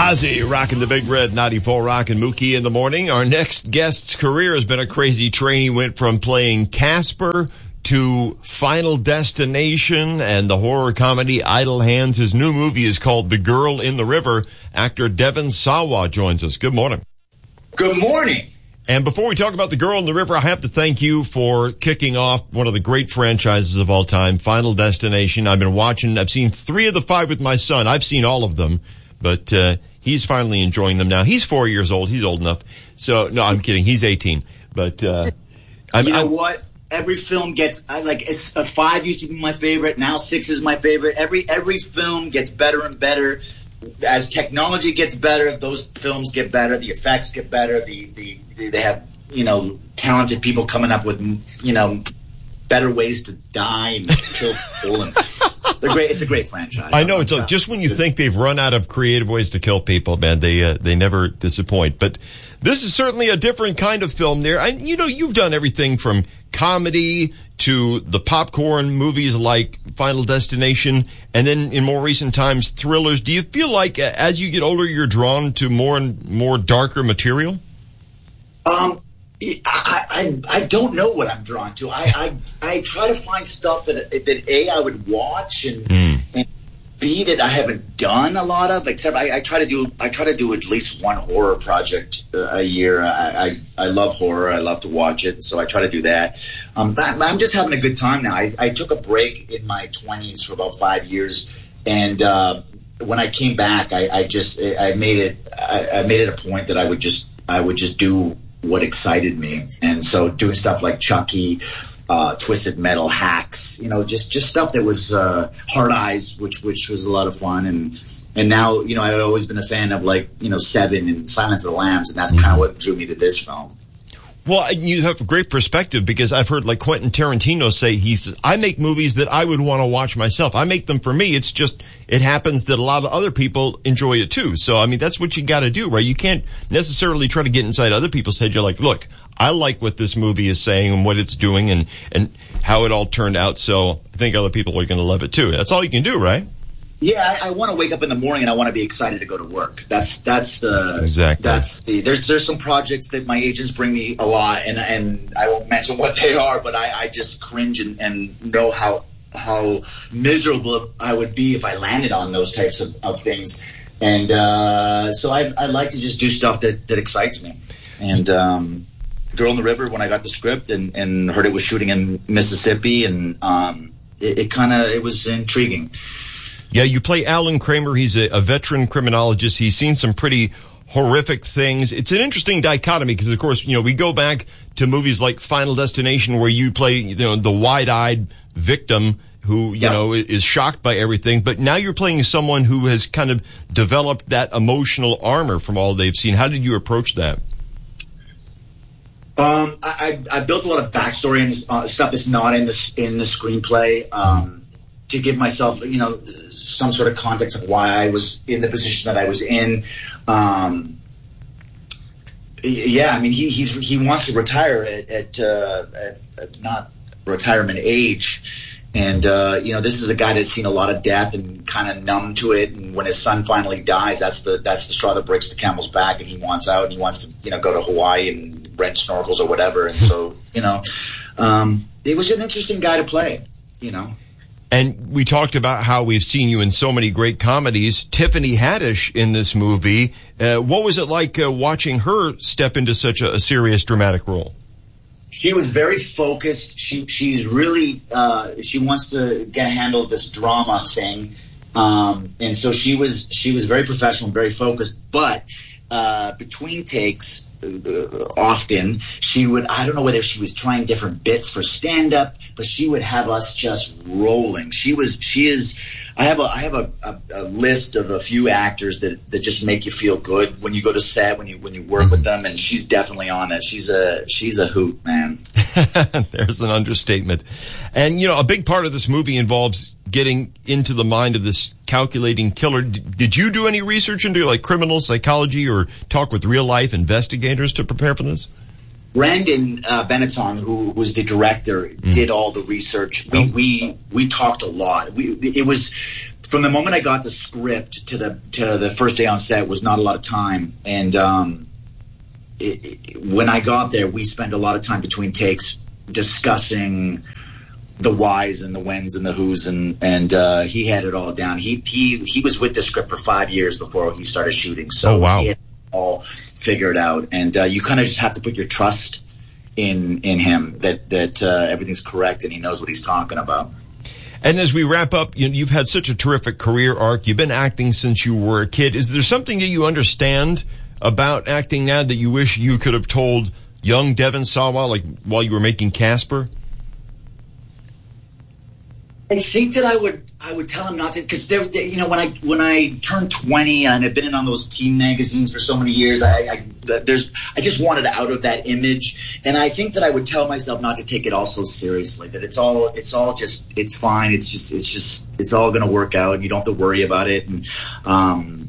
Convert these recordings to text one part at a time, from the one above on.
Ozzy rocking the Big Red 94 Rock and Mookie in the morning. Our next guest's career has been a crazy train. He went from playing Casper to Final Destination and the horror comedy Idle Hands. His new movie is called The Girl in the River. Actor Devon Sawa joins us. Good morning. Good morning. And before we talk about The Girl in the River, I have to thank you for kicking off one of the great franchises of all time, Final Destination. I've seen 3 of the 5 with my son. I've seen all of them, but he's finally enjoying them now. He's 4 years old. He's old enough. So, no, I'm kidding. He's 18. But, you know what? Every film gets, 5 used to be my favorite. Now 6 is my favorite. Every film gets better and better. As technology gets better, those films get better. The effects get better. They have, talented people coming up with, better ways to die and kill people. And they're great. It's a great franchise. I know. It's like, just when you think they've run out of creative ways to kill people, man, they never disappoint. But this is certainly a different kind of film there. You've done everything from comedy to the popcorn movies like Final Destination, and then in more recent times, thrillers. Do you feel like as you get older, you're drawn to more and more darker material? I don't know what I'm drawn to. I try to find stuff that A, I would watch, and B, that I haven't done a lot of. Except I try to do at least one horror project a year. I love horror. I love to watch it, so I try to do that. I'm just having a good time now. I took a break in my 20s for about 5 years, and when I came back, I made it a point that I would just do what excited me. And so doing stuff like Chucky, Twisted Metal, Hacks, just stuff that was Hard Eyes, which was a lot of fun. And now, I've always been a fan of Seven and Silence of the Lambs, and that's kind of what drew me to this film. Well, you have a great perspective, because I've heard Quentin Tarantino say, he says, I make movies that I would want to watch myself. I make them for me. It's just, it happens that a lot of other people enjoy it too. So, that's what you got to do, right? You can't necessarily try to get inside other people's head. You're like, look, I like what this movie is saying and what it's doing and how it all turned out. So I think other people are going to love it too. That's all you can do, right? Yeah, I want to wake up in the morning and I want to be excited to go to work. There's some projects that my agents bring me a lot, and I won't mention what they are, but I just cringe and know how miserable I would be if I landed on those types of things. And so I like to just do stuff that excites me. And Girl in the River, when I got the script and heard it was shooting in Mississippi, and it was intriguing. Yeah, you play Alan Kramer. He's a veteran criminologist. He's seen some pretty horrific things. It's an interesting dichotomy because, of course, we go back to movies like Final Destination where you play, the wide-eyed victim who, is shocked by everything. But now you're playing someone who has kind of developed that emotional armor from all they've seen. How did you approach that? I built a lot of backstory and stuff that's not in the screenplay to give myself, some sort of context of why I was in the position that I was in. He wants to retire at not retirement age. And, this is a guy that's seen a lot of death and kind of numb to it. And when his son finally dies, that's the straw that breaks the camel's back, and he wants out and he wants to, go to Hawaii and rent snorkels or whatever. And so, it was an interesting guy to play, And we talked about how we've seen you in so many great comedies. Tiffany Haddish in this movie. What was it like watching her step into such a serious, dramatic role? She was very focused. She's really she wants to get a handle of this drama thing, and so she was very professional, very focused. But between takes, often she would, I don't know whether she was trying different bits for stand-up, but she would have us just rolling. I have a list of a few actors that just make you feel good when you go to set, when you work with them, and she's definitely on that. She's a hoot, man. There's an understatement. And a big part of this movie involves getting into the mind of this calculating killer. Did you do any research into criminal psychology or talk with real life investigators to prepare for this? Brandon Benetton, who was the director, did all the research. We talked a lot. It was from the moment I got the script to the first day on set was not a lot of time. And when I got there, we spent a lot of time between takes discussing the whys and the whens and the whos, and he had it all down. He was with the script for 5 years before he started shooting. So he had it all figured out. And you kind of just have to put your trust in him that everything's correct and he knows what he's talking about. And as we wrap up, you've had such a terrific career arc. You've been acting since you were a kid. Is there something that you understand about acting now that you wish you could have told young Devon Sawa, like while you were making Casper? I think that I would tell him not to, because when I turned 20 and I've been in on those teen magazines for so many years, I just wanted out of that image, and I think that I would tell myself not to take it all so seriously. That it's all just it's fine. It's all going to work out. You don't have to worry about it. And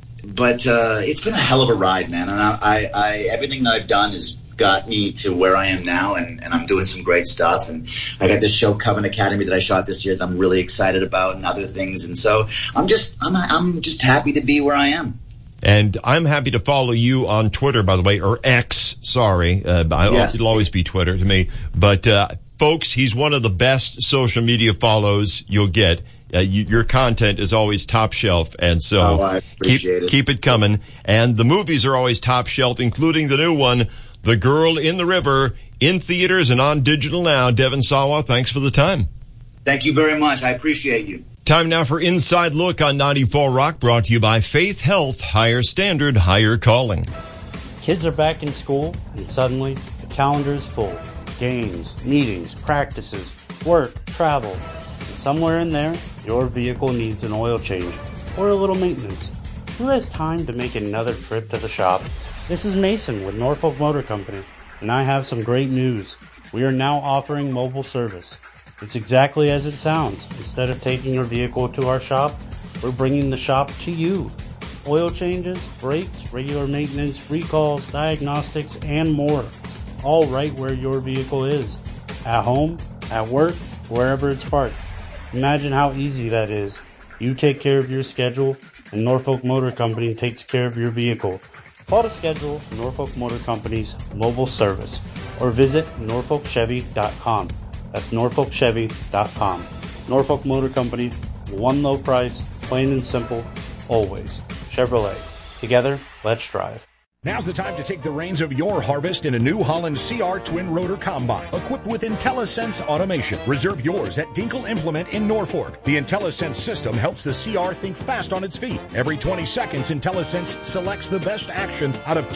but it's been a hell of a ride, man. And I everything that I've done has got me to where I am now, and I'm doing some great stuff. And I got this show, Coven Academy, that I shot this year that I'm really excited about, and other things. And so I'm just happy to be where I am. And I'm happy to follow you on Twitter, by the way, or X. Sorry, it'll always be Twitter to me. But folks, he's one of the best social media follows you'll get. Your content is always top shelf, and so I appreciate it. Keep it coming. And the movies are always top shelf, including the new one, The Girl in the River, in theaters and on digital now. Devon Sawa, thanks for the time. Thank you very much. I appreciate you. Time now for Inside Look on 94 Rock, brought to you by Faith Health, higher standard, higher calling. Kids are back in school, and suddenly the calendar is full. Games, meetings, practices, work, travel. And somewhere in there, your vehicle needs an oil change or a little maintenance. Who has time to make another trip to the shop? This is Mason with Norfolk Motor Company, and I have some great news. We are now offering mobile service. It's exactly as it sounds. Instead of taking your vehicle to our shop, we're bringing the shop to you. Oil changes, brakes, regular maintenance, recalls, diagnostics, and more. All right where your vehicle is. At home, at work, wherever it's parked. Imagine how easy that is. You take care of your schedule, and Norfolk Motor Company takes care of your vehicle. Call to schedule Norfolk Motor Company's mobile service or visit norfolkchevy.com. That's norfolkchevy.com. Norfolk Motor Company, one low price, plain and simple, always. Chevrolet. Together, let's drive. Now's the time to take the reins of your harvest in a New Holland CR Twin Rotor Combine, equipped with IntelliSense automation. Reserve yours at Dinkle Implement in Norfolk. The IntelliSense system helps the CR think fast on its feet. Every 20 seconds, IntelliSense selects the best action out of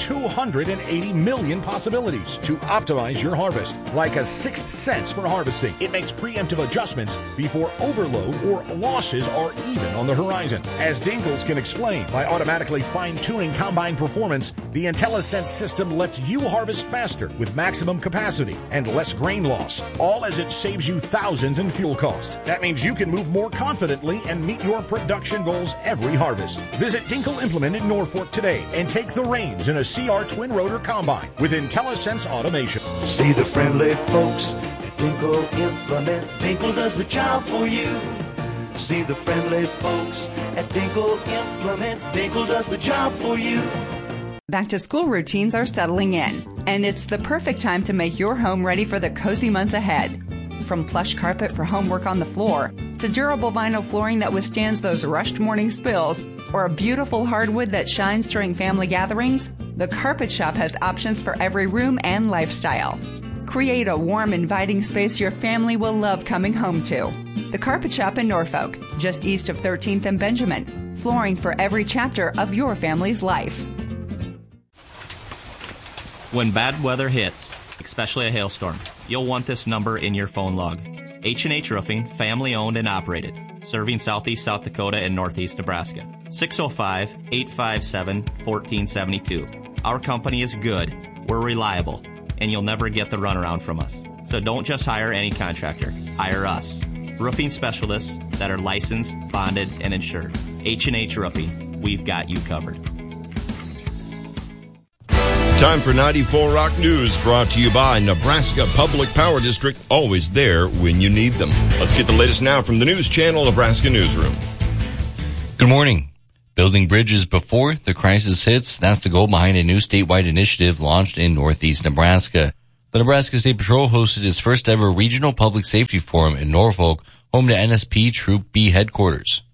280 million possibilities to optimize your harvest. Like a sixth sense for harvesting, it makes preemptive adjustments before overload or losses are even on the horizon. As Dinkles can explain, by automatically fine-tuning combine performance, the IntelliSense system lets you harvest faster with maximum capacity and less grain loss, all as it saves you thousands in fuel cost. That means you can move more confidently and meet your production goals every harvest. Visit Dinkle Implement in Norfolk today and take the reins in a CR Twin Rotor Combine with IntelliSense automation. See the friendly folks at Dinkle Implement. Dinkle does the job for you. See the friendly folks at Dinkle Implement. Dinkle does the job for you. Back to school routines are settling in, and it's the perfect time to make your home ready for the cozy months ahead. From plush carpet for homework on the floor, to durable vinyl flooring that withstands those rushed morning spills, or a beautiful hardwood that shines during family gatherings, the Carpet Shop has options for every room and lifestyle. Create a warm, inviting space your family will love coming home to. The Carpet Shop in Norfolk, just east of 13th and Benjamin. Flooring for every chapter of your family's life. When bad weather hits, especially a hailstorm, you'll want this number in your phone log. H&H Roofing, family owned and operated, serving southeast South Dakota and northeast Nebraska. 605-857-1472. Our company is good, we're reliable, and you'll never get the runaround from us. So don't just hire any contractor, hire us. Roofing specialists that are licensed, bonded, and insured. H&H Roofing, we've got you covered. Time for 94 Rock News, brought to you by Nebraska Public Power District, always there when you need them. Let's get the latest now from the News Channel Nebraska Newsroom. Good morning. Building bridges before the crisis hits, that's the goal behind a new statewide initiative launched in northeast Nebraska. The Nebraska State Patrol hosted its first ever regional public safety forum in Norfolk, home to NSP Troop B headquarters.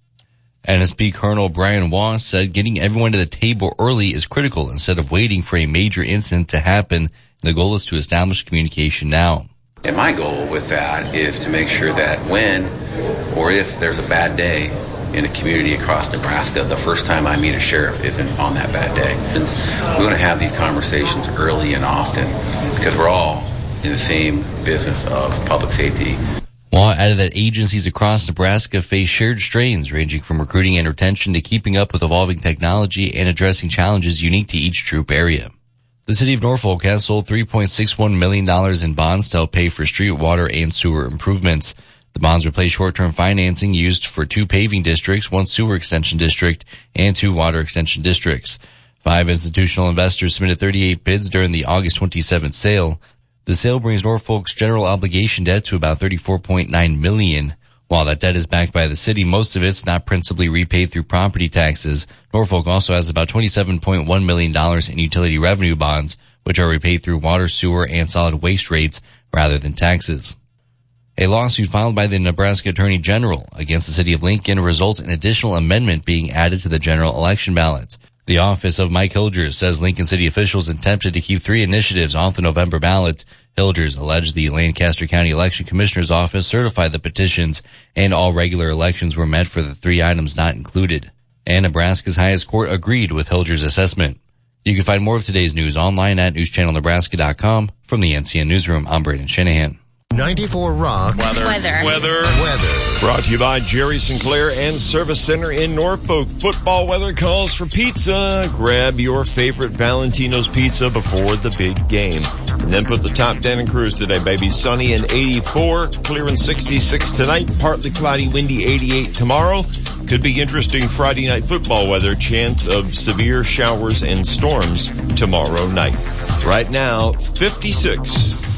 NSP Colonel Brian Waugh said getting everyone to the table early is critical instead of waiting for a major incident to happen. The goal is to establish communication now. And my goal with that is to make sure that when or if there's a bad day in a community across Nebraska, the first time I meet a sheriff isn't on that bad day. And we want to have these conversations early and often because we're all in the same business of public safety. Waugh added that agencies across Nebraska face shared strains ranging from recruiting and retention to keeping up with evolving technology and addressing challenges unique to each troop area. The city of Norfolk has sold $3.61 million in bonds to help pay for street, water, and sewer improvements. The bonds replace short-term financing used for 2 paving districts, 1 sewer extension district, and 2 water extension districts. 5 institutional investors submitted 38 bids during the August 27th sale. The sale brings Norfolk's general obligation debt to about $34.9 million. While that debt is backed by the city, most of it's not principally repaid through property taxes. Norfolk also has about $27.1 million in utility revenue bonds, which are repaid through water, sewer, and solid waste rates rather than taxes. A lawsuit filed by the Nebraska Attorney General against the city of Lincoln results in additional amendment being added to the general election ballots. The office of Mike Hilgers says Lincoln City officials attempted to keep 3 initiatives off the November ballot. Hilgers alleged the Lancaster County Election Commissioner's Office certified the petitions and all regular elections were met for the 3 items not included. And Nebraska's highest court agreed with Hilgers' assessment. You can find more of today's news online at newschannelnebraska.com. From the NCN Newsroom, I'm Braden Shanahan. 94 Rock. Weather. Brought to you by Jerry Sinclair and Service Center in Norfolk. Football weather calls for pizza. Grab your favorite Valentino's pizza before the big game. And then put the top 10 in cruise today, baby. Sunny and 84, clear and 66 tonight. Partly cloudy, windy 88 tomorrow. Could be interesting Friday night football weather. Chance of severe showers and storms tomorrow night. Right now, 56.